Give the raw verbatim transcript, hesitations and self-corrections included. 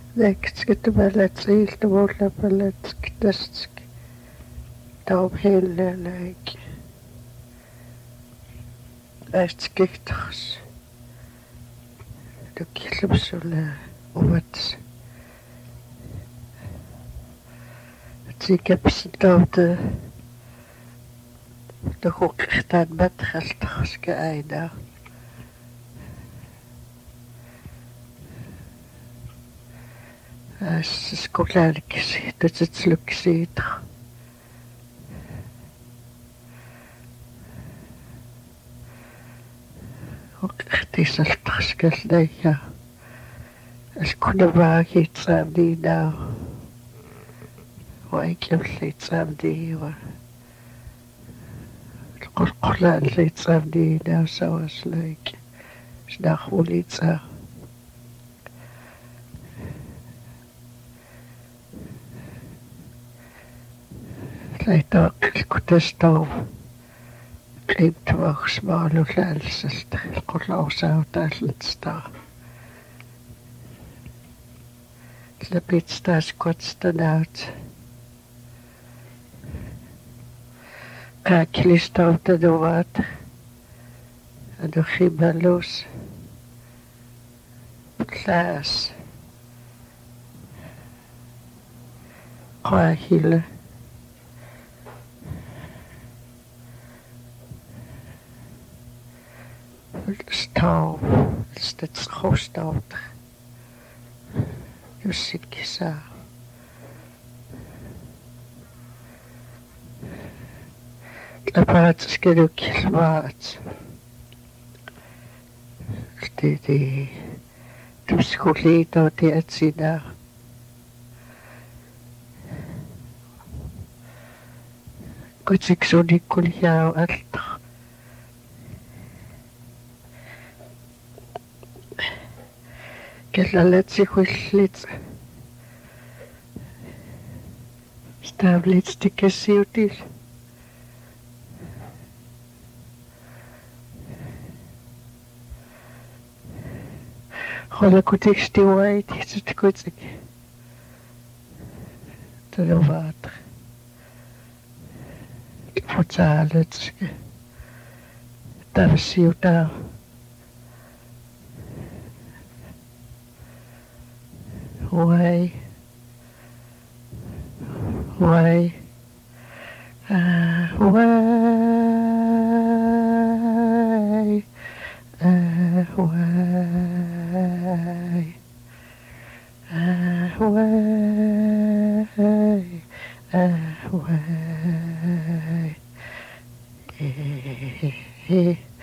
Näkskettumallatsil tumullapallatsk tastsk taumhillalaik astskiktars tukillupsula umats tikapsitauta tuhuqirtaan matqaltarska aina Skolalikisi tatsatlukisiita uqirtisaltarskallaya alkunavaagiitsaamniinaa uaikiulliitsaamniiwa qulqullaallitsaamniinaa savaslaik snaarvuliitsaa Laitaqilkutastau qimtuarsmaalullaalsalt qullaursautaallatsta lapitstaasquatstanaut qaakilistautanuvaat anuximalus laas qaahila Stau, stetskhostauta, jussitkisa. Lapaatskilukilvaat. Titi, tuskuliito tiatsina. Kutsiksunikkuljau alta. Kellallatsikhuillit stavlitstikkasiutil Hollakutikstivait hitsutkutzik Taluvaat Futsaaletske Tarsiutaa Why? Why? Uh, why? Uh, why? Uh, why? Uh, why?